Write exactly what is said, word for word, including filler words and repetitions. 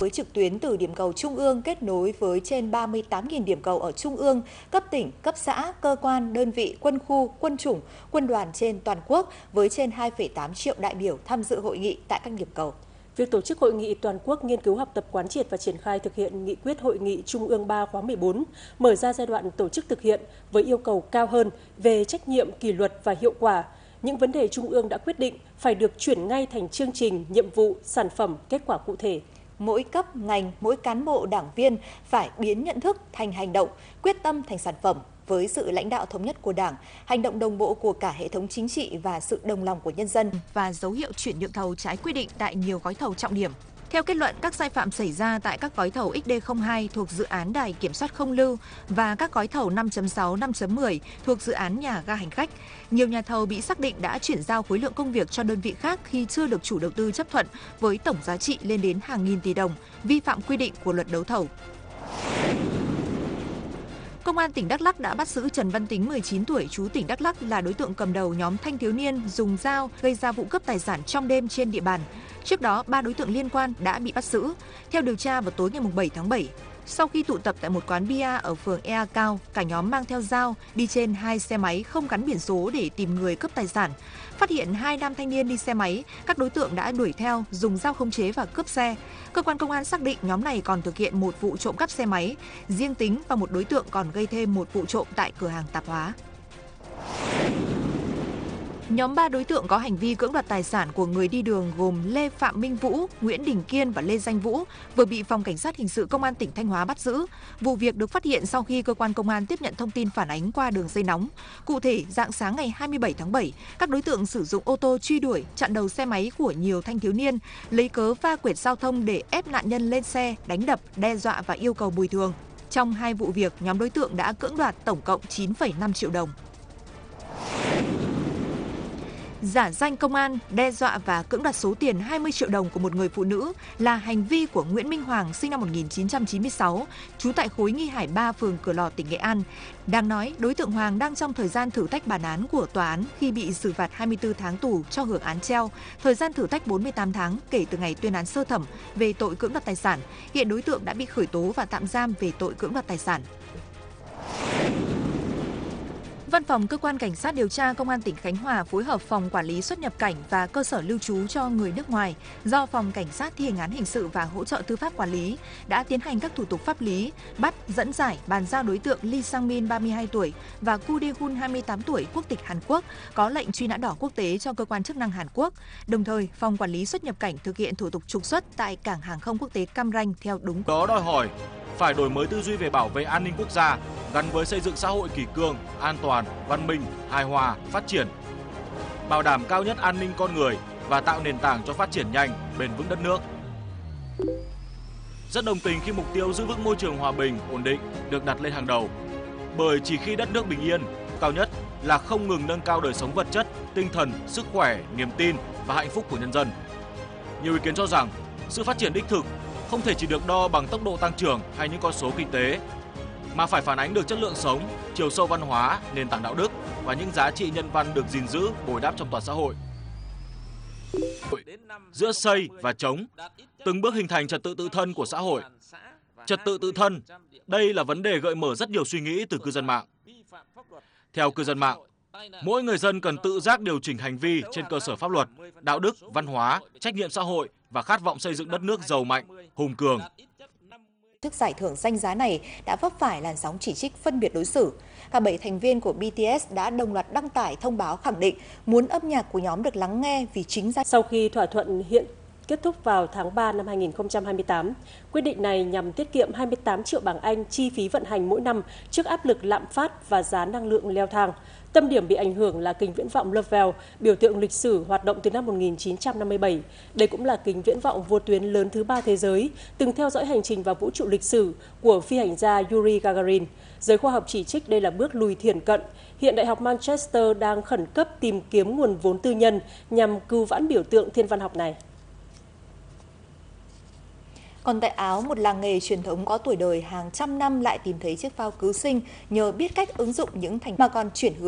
với trực tuyến từ điểm cầu trung ương kết nối với trên ba mươi tám nghìn điểm cầu ở trung ương, cấp tỉnh, cấp xã, cơ quan, đơn vị, quân khu, quân chủng, quân đoàn trên toàn quốc với trên hai phẩy tám triệu đại biểu tham dự hội nghị tại các điểm cầu. Việc tổ chức hội nghị toàn quốc nghiên cứu học tập quán triệt và triển khai thực hiện nghị quyết hội nghị Trung ương ba khóa mười bốn, mở ra giai đoạn tổ chức thực hiện với yêu cầu cao hơn về trách nhiệm, kỷ luật và hiệu quả. Những vấn đề Trung ương đã quyết định phải được chuyển ngay thành chương trình, nhiệm vụ, sản phẩm, kết quả cụ thể. Mỗi cấp, ngành, mỗi cán bộ, đảng viên phải biến nhận thức thành hành động, quyết tâm thành sản phẩm. Với sự lãnh đạo thống nhất của Đảng, hành động đồng bộ của cả hệ thống chính trị và sự đồng lòng của nhân dân và dấu hiệu chuyển nhượng thầu trái quy định tại nhiều gói thầu trọng điểm. Theo kết luận, các sai phạm xảy ra tại các gói thầu X D không hai thuộc dự án đài kiểm soát không lưu và các gói thầu năm chấm sáu, năm chấm mười thuộc dự án nhà ga hành khách. Nhiều nhà thầu bị xác định đã chuyển giao khối lượng công việc cho đơn vị khác khi chưa được chủ đầu tư chấp thuận với tổng giá trị lên đến hàng nghìn tỷ đồng, vi phạm quy định của luật đấu thầu. Công an tỉnh Đắk Lắk đã bắt giữ Trần Văn Tính, mười chín tuổi, trú tỉnh Đắk Lắk, là đối tượng cầm đầu nhóm thanh thiếu niên dùng dao gây ra vụ cướp tài sản trong đêm trên địa bàn. Trước đó, ba đối tượng liên quan đã bị bắt giữ. Theo điều tra, vào tối ngày bảy tháng bảy, sau khi tụ tập tại một quán bia ở phường Ea Cao, cả nhóm mang theo dao đi trên hai xe máy không gắn biển số để tìm người cướp tài sản. Phát hiện hai nam thanh niên đi xe máy, các đối tượng đã đuổi theo, dùng dao khống chế và cướp xe. Cơ quan công an xác định nhóm này còn thực hiện một vụ trộm cắp xe máy. Riêng Tính và một đối tượng còn gây thêm một vụ trộm tại cửa hàng tạp hóa. Nhóm ba đối tượng có hành vi cưỡng đoạt tài sản của người đi đường gồm Lê Phạm Minh Vũ, Nguyễn Đình Kiên và Lê Danh Vũ vừa bị Phòng Cảnh sát Hình sự Công an tỉnh Thanh Hóa bắt giữ. Vụ việc được phát hiện sau khi cơ quan công an tiếp nhận thông tin phản ánh qua đường dây nóng. Cụ thể, rạng sáng ngày hai mươi bảy tháng bảy, các đối tượng sử dụng ô tô truy đuổi, chặn đầu xe máy của nhiều thanh thiếu niên, lấy cớ va quẹt giao thông để ép nạn nhân lên xe, đánh đập, đe dọa và yêu cầu bồi thường. Trong hai vụ việc, nhóm đối tượng đã cưỡng đoạt tổng cộng chín phẩy năm triệu đồng. Giả danh công an, đe dọa và cưỡng đoạt số tiền hai mươi triệu đồng của một người phụ nữ là hành vi của Nguyễn Minh Hoàng, sinh năm một nghìn chín trăm chín mươi sáu, trú tại khối Nghi Hải ba, phường Cửa Lò, tỉnh Nghệ An. Đáng nói, đối tượng Hoàng đang trong thời gian thử thách bản án của tòa án khi bị xử phạt hai mươi tư tháng tù cho hưởng án treo, thời gian thử thách bốn mươi tám tháng kể từ ngày tuyên án sơ thẩm về tội cưỡng đoạt tài sản. Hiện đối tượng đã bị khởi tố và tạm giam về tội cưỡng đoạt tài sản. Văn phòng Cơ quan Cảnh sát điều tra Công an tỉnh Khánh Hòa phối hợp Phòng Quản lý xuất nhập cảnh và cơ sở lưu trú cho người nước ngoài do Phòng Cảnh sát thi hành án hình sự và hỗ trợ tư pháp quản lý đã tiến hành các thủ tục pháp lý, bắt, dẫn giải, bàn giao đối tượng Lee Sang-min, ba mươi hai tuổi và Ku Dae-hun, hai mươi tám tuổi, quốc tịch Hàn Quốc, có lệnh truy nã đỏ quốc tế cho cơ quan chức năng Hàn Quốc. Đồng thời, Phòng Quản lý xuất nhập cảnh thực hiện thủ tục trục xuất tại cảng hàng không quốc tế Cam Ranh theo đúng. Đó đòi hỏi phải đổi mới tư duy về bảo vệ an ninh quốc gia gắn với xây dựng xã hội kỷ cương, an toàn, văn minh, hài hòa, phát triển, bảo đảm cao nhất an ninh con người và tạo nền tảng cho phát triển nhanh, bền vững đất nước. Rất đồng tình khi mục tiêu giữ vững môi trường hòa bình, ổn định được đặt lên hàng đầu. Bởi chỉ khi đất nước bình yên, cao nhất là không ngừng nâng cao đời sống vật chất, tinh thần, sức khỏe, niềm tin và hạnh phúc của nhân dân. Nhiều ý kiến cho rằng sự phát triển đích thực không thể chỉ được đo bằng tốc độ tăng trưởng hay những con số kinh tế, mà phải phản ánh được chất lượng sống, chiều sâu văn hóa, nền tảng đạo đức và những giá trị nhân văn được gìn giữ, bồi đắp trong toàn xã hội. Giữa xây và chống, từng bước hình thành trật tự tự thân của xã hội. Trật tự tự thân, đây là vấn đề gợi mở rất nhiều suy nghĩ từ cư dân mạng. Theo cư dân mạng, mỗi người dân cần tự giác điều chỉnh hành vi trên cơ sở pháp luật, đạo đức, văn hóa, trách nhiệm xã hội và khát vọng xây dựng đất nước giàu mạnh, hùng cường. Trước giải thưởng danh giá này đã vấp phải làn sóng chỉ trích phân biệt đối xử. Cả bảy thành viên của bê tê ét đã đồng loạt đăng tải thông báo khẳng định muốn âm nhạc của nhóm được lắng nghe vì chính ra. Sau khi thỏa thuận hiện kết thúc vào tháng ba năm hai nghìn không trăm hai mươi tám, quyết định này nhằm tiết kiệm hai mươi tám triệu bảng Anh chi phí vận hành mỗi năm trước áp lực lạm phát và giá năng lượng leo thang. Tâm điểm bị ảnh hưởng là kính viễn vọng Lovell, biểu tượng lịch sử hoạt động từ năm một nghìn chín trăm năm mươi bảy. Đây cũng là kính viễn vọng vô tuyến lớn thứ ba thế giới, từng theo dõi hành trình vào vũ trụ lịch sử của phi hành gia Yuri Gagarin. Giới khoa học chỉ trích đây là bước lùi thiển cận. Hiện Đại học Manchester đang khẩn cấp tìm kiếm nguồn vốn tư nhân nhằm cứu vãn biểu tượng thiên văn học này. Còn tại Áo, một làng nghề truyền thống có tuổi đời hàng trăm năm lại tìm thấy chiếc phao cứu sinh nhờ biết cách ứng dụng những thành mà còn chuyển hướng